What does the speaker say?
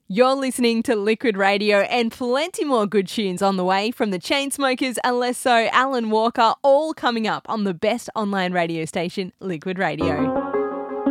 You're listening to Liquid Radio, and plenty more good tunes on the way from the Chainsmokers, Alesso, Alan Walker, all coming up on the best online radio station, Liquid Radio.